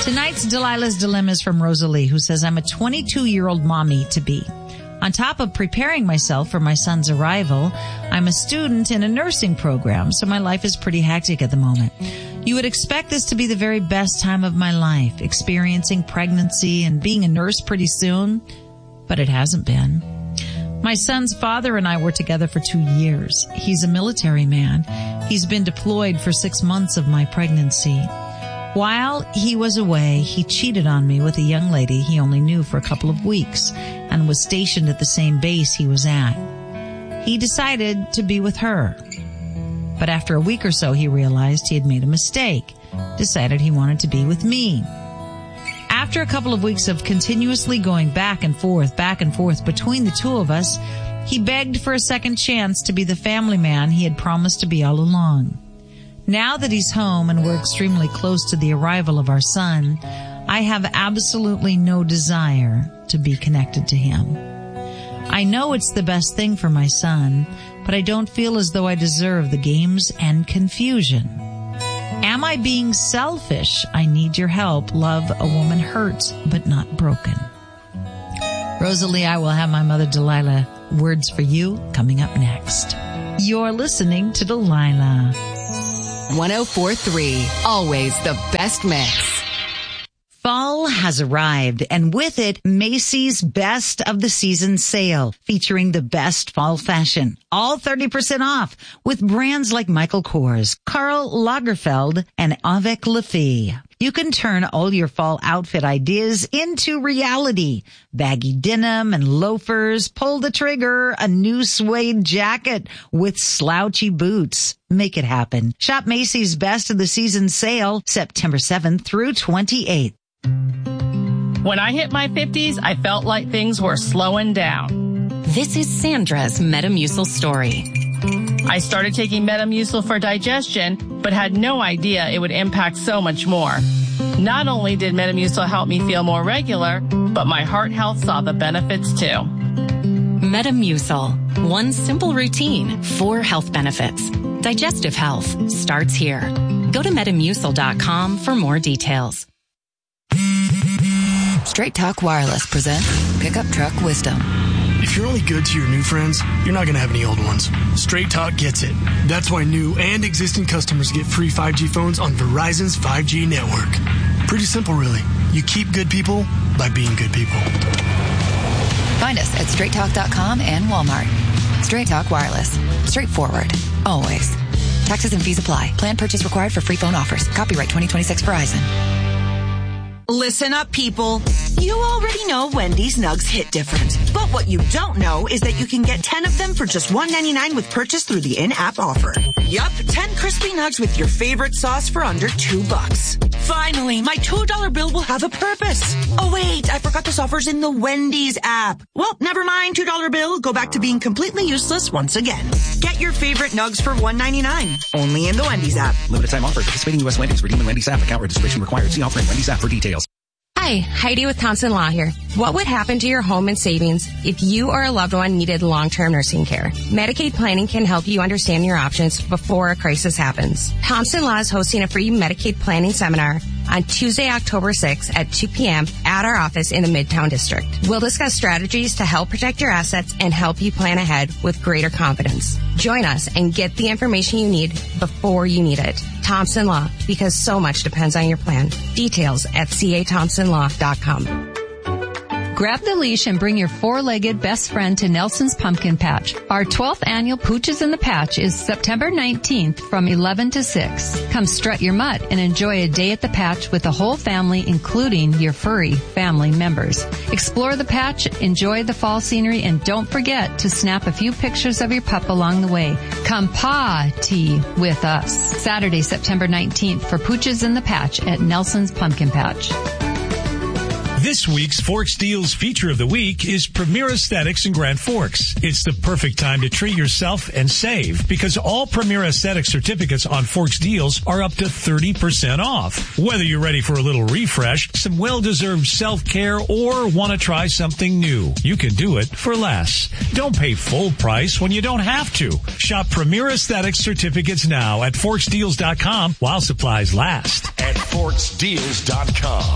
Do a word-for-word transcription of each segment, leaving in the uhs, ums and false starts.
Tonight's Delilah's Dilemma is from Rosalie, who says, I'm a twenty-two-year-old mommy-to-be. On top of preparing myself for my son's arrival, I'm a student in a nursing program, so my life is pretty hectic at the moment. You would expect this to be the very best time of my life, experiencing pregnancy and being a nurse pretty soon, but it hasn't been. My son's father and I were together for two years. He's a military man. He's been deployed for six months of my pregnancy. While he was away, he cheated on me with a young lady he only knew for a couple of weeks and was stationed at the same base he was at. He decided to be with her. But after a week or so, he realized he had made a mistake, decided he wanted to be with me. After a couple of weeks of continuously going back and forth, back and forth between the two of us, he begged for a second chance to be the family man he had promised to be all along. Now that he's home and we're extremely close to the arrival of our son, I have absolutely no desire to be connected to him. I know it's the best thing for my son, but I don't feel as though I deserve the games and confusion. Am I being selfish? I need your help. Love, a woman hurts, but not broken. Rosalie, I will have my mother Delilah words for you coming up next. You're listening to Delilah. one oh four point three, always the best mix. Fall has arrived, and with it, Macy's Best of the Season sale, featuring the best fall fashion. All thirty percent off, with brands like Michael Kors, Karl Lagerfeld, and Avec Les Filles. You can turn all your fall outfit ideas into reality. Baggy denim and loafers, pull the trigger, a new suede jacket with slouchy boots. Make it happen. Shop Macy's Best of the Season sale, September seventh through twenty-eighth. When I hit my fifties, I felt like things were slowing down. This is Sandra's Metamucil story. I started taking Metamucil for digestion, but had no idea it would impact so much more. Not only did Metamucil help me feel more regular, but my heart health saw the benefits too. Metamucil. One simple routine, four health benefits. Digestive health starts here. Go to metamucil dot com for more details. Straight Talk Wireless presents Pickup Truck Wisdom. If you're only good to your new friends, you're not going to have any old ones. Straight Talk gets it. That's why new and existing customers get free five G phones on Verizon's five G network. Pretty simple, really. You keep good people by being good people. Find us at straight talk dot com and Walmart. Straight Talk Wireless. Straightforward. Always. Taxes and fees apply. Plan purchase required for free phone offers. Copyright twenty twenty-six Verizon. Listen up, people. You already know Wendy's Nugs hit different. But what you don't know is that you can get ten of them for just one ninety-nine with purchase through the in-app offer. Yup, ten crispy nugs with your favorite sauce for under two bucks. Finally, my two dollar bill will have a purpose. Oh, wait, I forgot this offer's in the Wendy's app. Well, never mind, two dollar bill. Go back to being completely useless once again. Get your favorite nugs for one ninety-nine. Only in the Wendy's app. Limited time offer. Participating U S Wendy's. Redeem in Wendy's app. Account registration required. See offer in Wendy's app for details. Hi, Heidi with Thompson Law here. What would happen to your home and savings if you or a loved one needed long-term nursing care? Medicaid planning can help you understand your options before a crisis happens. Thompson Law is hosting a free Medicaid planning seminar on Tuesday, October sixth at two p.m. at our office in the Midtown District. We'll discuss strategies to help protect your assets and help you plan ahead with greater confidence. Join us and get the information you need before you need it. Thompson Law, because so much depends on your plan. Details at c a thompson law dot com. Grab the leash and bring your four-legged best friend to Nelson's Pumpkin Patch. Our twelfth annual Pooches in the Patch is September nineteenth from eleven to six. Come strut your mutt and enjoy a day at the patch with the whole family, including your furry family members. Explore the patch, enjoy the fall scenery, and don't forget to snap a few pictures of your pup along the way. Come party with us. Saturday, September nineteenth for Pooches in the Patch at Nelson's Pumpkin Patch. This week's Forks Deals feature of the week is Premier Aesthetics in Grand Forks. It's the perfect time to treat yourself and save because all Premier Aesthetics certificates on Forks Deals are up to thirty percent off. Whether you're ready for a little refresh, some well-deserved self-care, or want to try something new, you can do it for less. Don't pay full price when you don't have to. Shop Premier Aesthetics certificates now at forks deals dot com while supplies last. At forks deals dot com.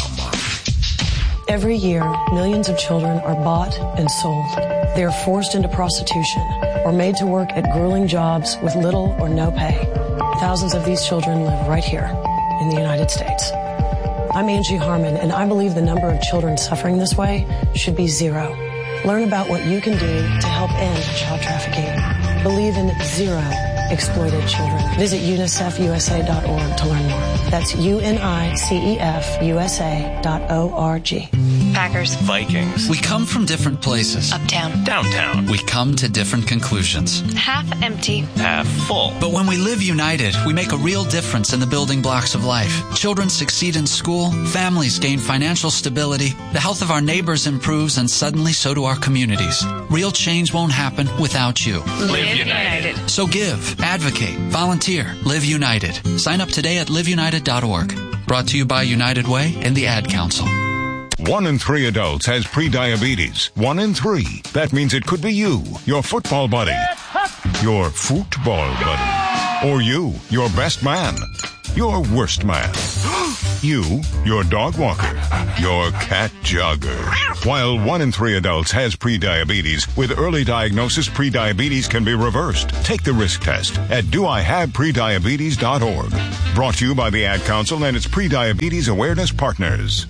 Every year, millions of children are bought and sold. They are forced into prostitution or made to work at grueling jobs with little or no pay. Thousands of these children live right here in the United States. I'm Angie Harmon, and I believe the number of children suffering this way should be zero. Learn about what you can do to help end child trafficking. Believe in zero exploited children. Visit unicef u s a dot org to learn more. That's U N I C E F U S A dot O R G. Packers. Vikings. We come from different places. Uptown. Downtown. We come to different conclusions. Half empty. Half full. But when we live united, we make a real difference in the building blocks of life. Children succeed in school, families gain financial stability, the health of our neighbors improves, and suddenly so do our communities. Real change won't happen without you. Live United. So give, advocate, volunteer, live united. Sign up today at live united dot org. Brought to you by United Way and the Ad Council. One in three adults has prediabetes. One in three. That means it could be you, your football buddy, your football buddy, or you, your best man, your worst man, you, your dog walker, your cat jogger. While one in three adults has prediabetes, with early diagnosis, prediabetes can be reversed. Take the risk test at do I have prediabetes dot org. Brought to you by the Ad Council and its Prediabetes Awareness Partners.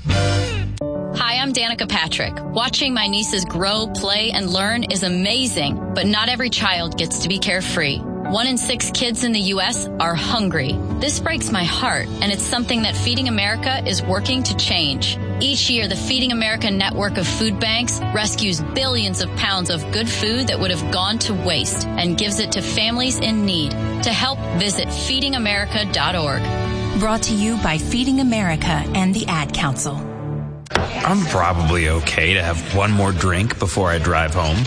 Hi, I'm Danica Patrick. Watching my nieces grow, play, and learn is amazing, but not every child gets to be carefree. One in six kids in the U S are hungry. This breaks my heart, and it's something that Feeding America is working to change. Each year, the Feeding America network of food banks rescues billions of pounds of good food that would have gone to waste and gives it to families in need. To help, visit feeding america dot org. Brought to you by Feeding America and the Ad Council. I'm probably okay to have one more drink before I drive home.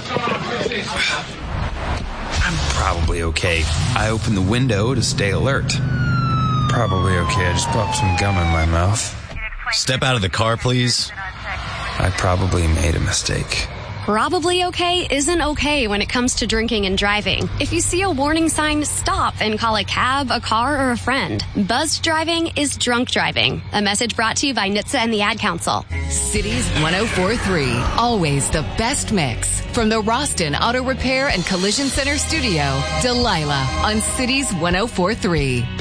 I'm probably okay. I open the window to stay alert. Probably okay. I just popped some gum in my mouth. Step out of the car, please. I probably made a mistake. Probably okay isn't okay when it comes to drinking and driving. If you see a warning sign, stop and call a cab, a car, or a friend. Buzzed driving is drunk driving. A message brought to you by N H T S A and the Ad Council. Cities one oh four point three, always the best mix. From the Roston Auto Repair and Collision Center studio, Delilah on Cities one oh four point three.